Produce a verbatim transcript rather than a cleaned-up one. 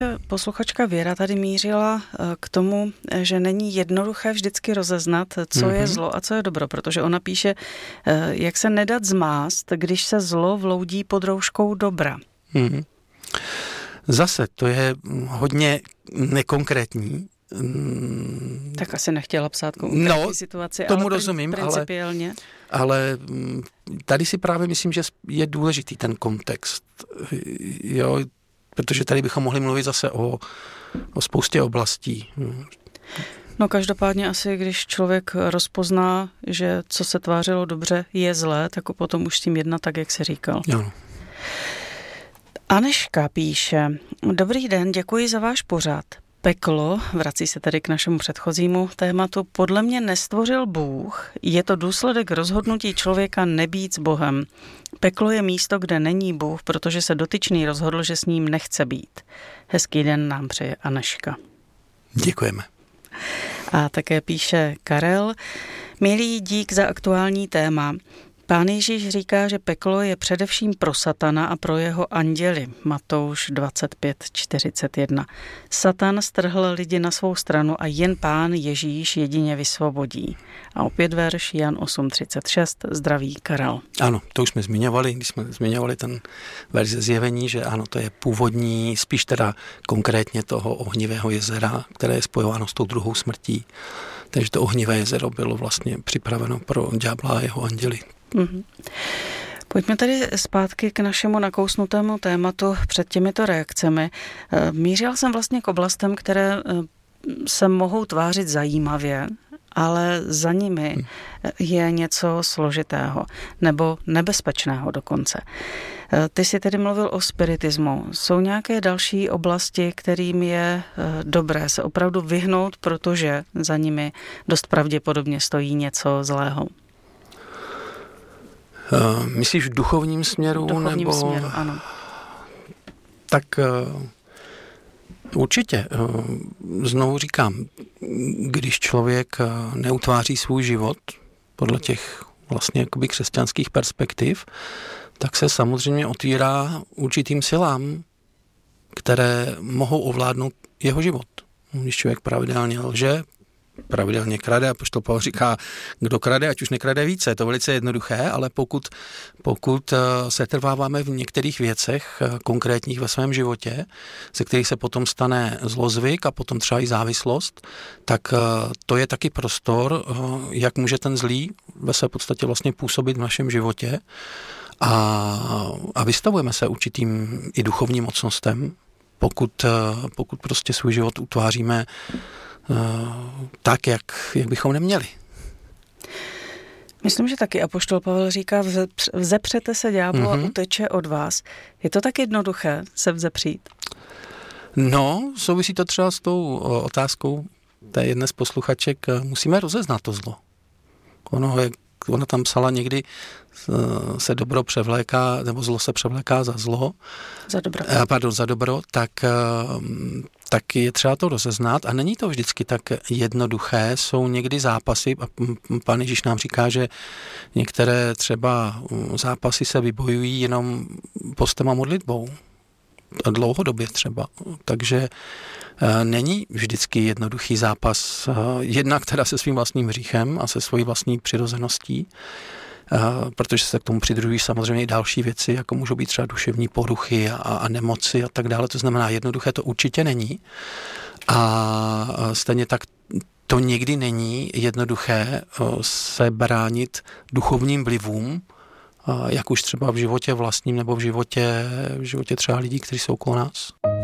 Posluchačka Věra tady mířila k tomu, že není jednoduché vždycky rozeznat, co mm-hmm. je zlo a co je dobro, protože ona píše, jak se nedat zmást, když se zlo vloudí pod rouškou dobra. Mm-hmm. Zase, to je hodně nekonkrétní. Tak asi nechtěla psát konkrétní no, situaci, tomu ale rozumím, principiálně. Ale, ale tady si právě myslím, že je důležitý ten kontext. Jo, protože tady bychom mohli mluvit zase o, o spoustě oblastí. No každopádně asi, když člověk rozpozná, že co se tvářilo dobře je zlé, tak potom už s tím jednat tak, jak jsi říkal. Jo. Aneška píše, dobrý den, děkuji za váš pořad. Peklo, vrací se tedy k našemu předchozímu tématu, podle mě nestvořil Bůh, je to důsledek rozhodnutí člověka nebýt s Bohem. Peklo je místo, kde není Bůh, protože se dotyčný rozhodl, že s ním nechce být. Hezký den nám přeje Aneška. Děkujeme. A také píše Karel, milý, dík za aktuální téma. Pán Ježíš říká, že peklo je především pro satana a pro jeho anděli. Matouš dvacet pět čtyřicet jedna. Satan strhl lidi na svou stranu a jen Pán Ježíš jedině vysvobodí. A opět verš Jan osm třicet šest. Zdraví Karel. Ano, to už jsme zmiňovali, když jsme zmiňovali ten verš ze Zjevení, že ano, to je původní, spíš teda konkrétně toho ohnivého jezera, které je spojováno s tou druhou smrtí. Takže to ohnivé jezero bylo vlastně připraveno pro ďábla a jeho anděli. Mm-hmm. Pojďme tedy zpátky k našemu nakousnutému tématu před těmito reakcemi. Mířila jsem vlastně k oblastem, které se mohou tvářit zajímavě, ale za nimi je něco složitého nebo nebezpečného dokonce. Ty jsi tedy mluvil o spiritismu. Jsou nějaké další oblasti, kterým je dobré se opravdu vyhnout, protože za nimi dost pravděpodobně stojí něco zlého? Uh, myslíš v duchovním směru? V duchovním nebo... směru, ano. Tak uh, určitě. Uh, znovu říkám, když člověk uh, neutváří svůj život podle těch vlastně jakoby křesťanských perspektiv, tak se samozřejmě otvírá určitým silám, které mohou ovládnout jeho život. Když člověk pravidelně lže, pravidelně krade, a apoštol Pavel říká, kdo krade, ať už nekrade více. Je to velice jednoduché, ale pokud, pokud se trváváme v některých věcech konkrétních ve svém životě, ze kterých se potom stane zlozvyk a potom třeba i závislost, tak to je taky prostor, jak může ten zlý ve své podstatě vlastně působit v našem životě a, a vystavujeme se určitým i duchovním mocnostem, pokud, pokud prostě svůj život utváříme tak, jak, jak bychom neměli. Myslím, že taky apoštol Pavel říká, vzepřete se ďáblu mm-hmm. a uteče od vás. Je to tak jednoduché se vzepřít? No, souvisí to třeba s tou otázkou té jedné z posluchaček. Musíme rozeznat to zlo. Ono, jak ona tam psala, někdy se dobro převléká, nebo zlo se převléká za zlo. Za dobro. Pardon, za dobro, tak, tak je třeba to rozeznat a není to vždycky tak jednoduché. Jsou někdy zápasy a Pán Ježíš nám říká, že některé třeba zápasy se vybojují jenom postem a modlitbou. Dlouhodobě třeba. Takže není vždycky jednoduchý zápas. Jednak teda se svým vlastním hříchem a se svojí vlastní přirozeností, protože se k tomu přidružují samozřejmě i další věci, jako můžou být třeba duševní poruchy a, a nemoci a tak dále. To znamená, jednoduché to určitě není. A stejně tak to někdy není jednoduché se bránit duchovním vlivům, jak už třeba v životě vlastním nebo v životě, v životě třeba lidí, kteří jsou okolo nás.